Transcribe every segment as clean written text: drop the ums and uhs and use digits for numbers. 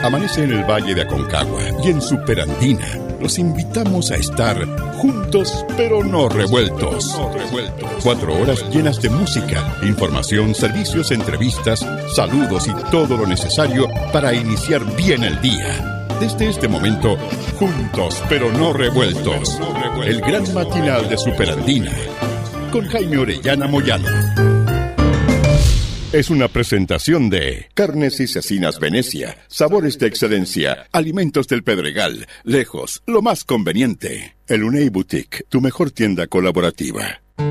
Amanece en el Valle de Aconcagua y en Superandina. Los invitamos a estar juntos pero no revueltos. 4 horas llenas de música, información, servicios, entrevistas, saludos y todo lo necesario para iniciar bien el día. Desde este momento, juntos pero no revueltos. El gran matinal de Superandina con Jaime Orellana Moyano. Es una presentación de Carnes y Cecinas Venecia, sabores de excelencia, alimentos del Pedregal, lejos, lo más conveniente. El Unei Boutique, tu mejor tienda colaborativa.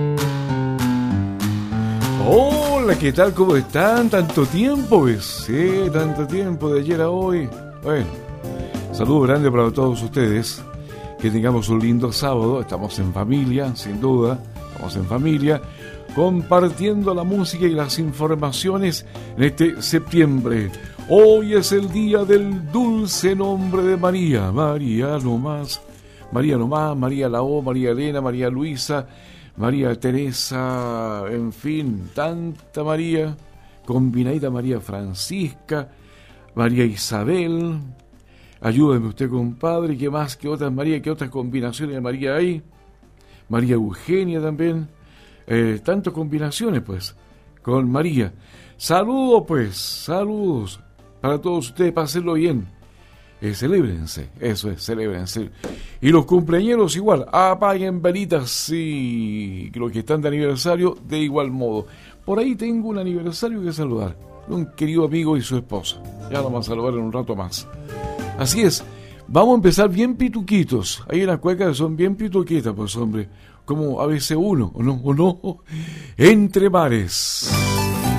Hola, ¿qué tal? ¿Cómo están? ¿Tanto tiempo? Sí, tanto tiempo, de ayer a hoy. Bueno, saludo grande para todos ustedes. Que tengamos un lindo sábado. Estamos en familia, sin duda. Estamos en familia, compartiendo la música y las informaciones en este septiembre. Hoy es el día del dulce nombre de María. María nomás, María Lao, María Elena, María Luisa, María Teresa, en fin, tanta María, combinadita María Francisca, María Isabel. Ayúdeme usted, compadre, ¿qué más? ¿Qué otras María? ¿Qué otras combinaciones de María hay? María Eugenia también. Tantas combinaciones, pues, con María. Saludos, pues, saludos para todos ustedes, para hacerlo bien. Celébrense, eso es, celébrense. Y los cumpleañeros igual, apaguen velitas, sí, los que están de aniversario, de igual modo. Por ahí tengo un aniversario que saludar, un querido amigo y su esposa. Ya lo vamos a saludar en un rato más. Así es, vamos a empezar bien pituquitos. Hay unas cuecas que son bien pituquitas, pues, hombre. Como ABC1, ¿o no? Entre mares.